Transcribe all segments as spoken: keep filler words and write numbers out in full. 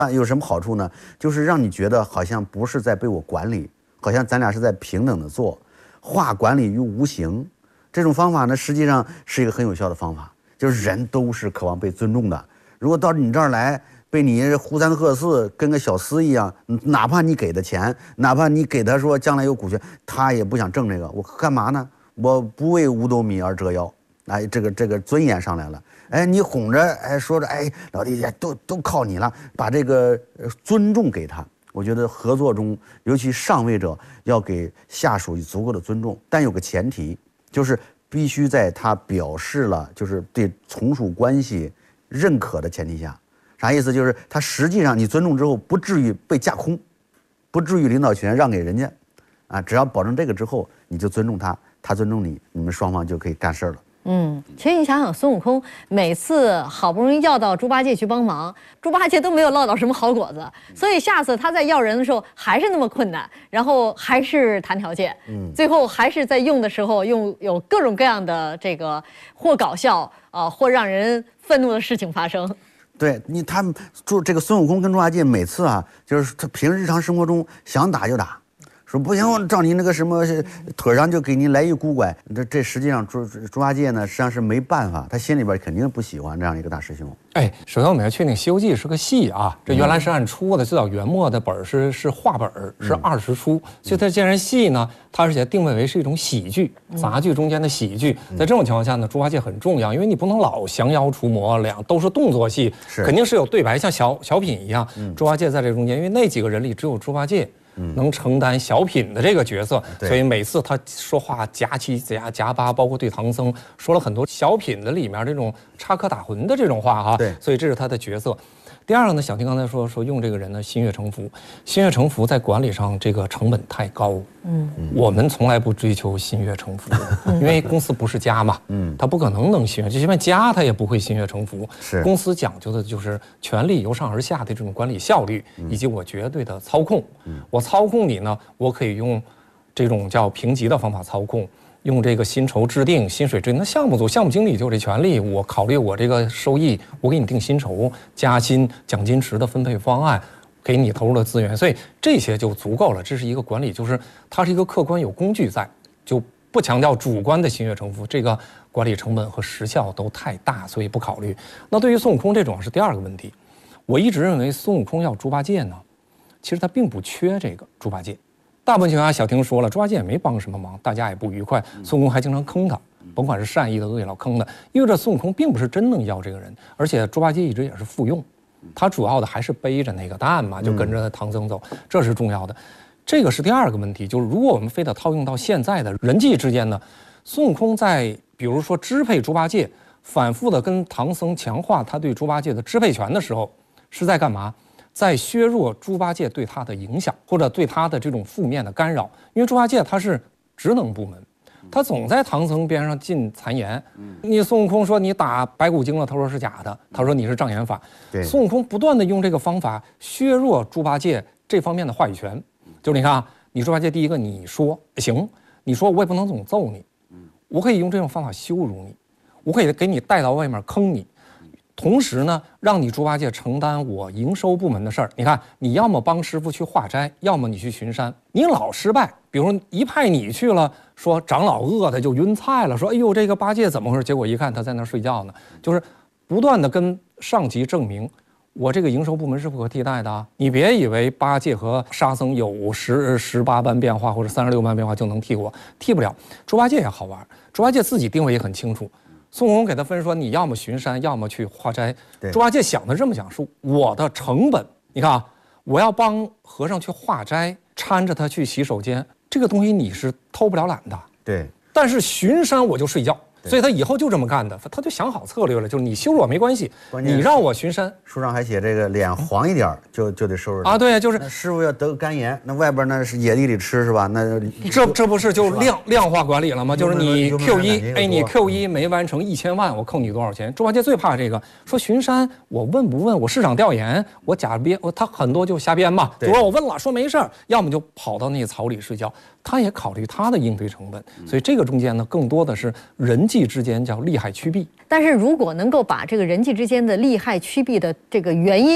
有什么好处呢？就是让你觉得好像不是在被我管理，好像咱俩是在平等的做，化管理于无形。这种方法呢，实际上是一个很有效的方法。就是人都是渴望被尊重的。如果到你这儿来，被你呼三喝四，跟个小厮一样，哪怕你给他钱，哪怕你给他说将来有股权，他也不想挣这个。我干嘛呢？我不为五斗米而折腰。哎，这个这个尊严上来了。哎，你哄着，哎，说着，哎，老弟都都靠你了，把这个尊重给他。我觉得合作中，尤其上位者要给下属以足够的尊重，但有个前提，就是必须在他表示了就是对从属关系认可的前提下。啥意思？就是他实际上你尊重之后，不至于被架空，不至于领导权让给人家，啊，只要保证这个之后，你就尊重他，他尊重你，你们双方就可以干事了。 嗯，其实你想想，孙悟空每次好不容易要到猪八戒去帮忙，猪八戒都没有捞到什么好果子，所以下次他在要人的时候还是那么困难，然后还是谈条件，嗯，最后还是在用的时候用有各种各样的这个或搞笑啊、呃，或让人愤怒的事情发生。 对你，他们就这个孙悟空跟猪八戒每次啊，就是他平时日常生活中想打就打。说不行，我照你那个什么腿上就给你来一骨拐，这这实际上猪猪八戒呢，实际上是没办法，他心里边肯定不喜欢这样一个大师兄。 哎，首先我们要确定《西游记》是个戏啊，这原来是按出的，最早元末的本是是话本，是二十出，所以它既然戏呢，它而且定位为是一种喜剧，杂剧中间的喜剧。在这种情况下呢，猪八戒很重要，因为你不能老降妖除魔，两都是动作戏，肯定是有对白，像小小品一样。猪八戒在这中间，因为那几个人里只有猪八戒。能承担小品的这个角色，所以每次他说话夹七夹夹八，包括对唐僧说了很多小品的里面这种插科打诨的这种话哈， 对， 所以这是他的角色。第二个呢，小婷刚才说说用这个人呢心悦诚服，心悦诚服在管理上这个成本太高，嗯，我们从来不追求心悦诚服，因为公司不是家嘛，嗯，他不可能能心悦，就即便家他也不会心悦诚服， 是公司讲究的就是权力由上而下的这种管理效率，以及我绝对的操控，嗯，我操控你呢，我可以用这种叫评级的方法操控。用这个薪酬制定、薪水制定，那项目组、项目经理就有这权利，我考虑我这个收益，我给你定薪酬、加薪、奖金池的分配方案，给你投入的资源，所以这些就足够了。这是一个管理，就是它是一个客观有工具在，就不强调主观的心悦诚服，这个管理成本和时效都太大，所以不考虑。那对于孙悟空这种是第二个问题，我一直认为孙悟空要猪八戒呢，其实他并不缺这个猪八戒。大部分情况下，小婷说了，猪八戒也没帮什么忙，大家也不愉快。孙悟空还经常坑他，甭管是善意的、恶意老坑的，因为这孙悟空并不是真能要这个人，而且猪八戒一直也是附庸，他主要的还是背着那个担嘛，就跟着唐僧走，这是重要的。这个是第二个问题，就是如果我们非得套用到现在的人际之间呢，孙悟空在比如说支配猪八戒，反复的跟唐僧强化他对猪八戒的支配权的时候，是在干嘛？在削弱猪八戒对他的影响，或者对他的这种负面的干扰。因为猪八戒他是职能部门，他总在唐僧边上进谗言。你孙悟空说你打白骨精了，他说是假的，他说你是障眼法。孙悟空不断的用这个方法削弱猪八戒这方面的话语权。就是你看啊，你猪八戒第一个你说行，你说我也不能总揍你，我可以用这种方法羞辱你，我可以给你带到外面坑你。同时呢，让你猪八戒承担我营收部门的事儿。你看，你要么帮师傅去化斋，要么你去巡山。你老失败，比如说一派你去了，说长老饿的就晕菜了，说哎呦这个八戒怎么回事？结果一看他在那儿睡觉呢，就是不断的跟上级证明，我这个营收部门是不可替代的啊！你别以为八戒和沙僧有十十八般变化或者三十六般变化就能替我，替不了。猪八戒也好玩，猪八戒自己定位也很清楚。孙悟空给他分说，你要么巡山，要么去化斋。猪八戒想的这么讲述，我的成本，你看啊，我要帮和尚去化斋，搀着他去洗手间，这个东西你是偷不了懒的。 对， 但是巡山我就睡觉。所以他以后就这么干的，他就想好策略了，就是你羞辱我没关系，你让我巡山。 书上还写这个脸黄一点就就得收拾啊，对，就是师傅要得肝炎，那外边那是野地里吃是吧？那这这不是就量量化管理了吗？就是你 Q 一，哎，你 Q 一没完成一千万，我扣你多少钱？猪八戒最怕这个，说巡山我问不问？我市场调研，我假编，我他很多就瞎编嘛。就说我问了，说没事儿，要么就跑到那草里睡觉。他也考虑他的应对成本，所以这个中间呢，更多的是人际之间叫利害趋避。 但是如果能够把这个人际之间的利害趋避的这个原因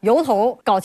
由头搞。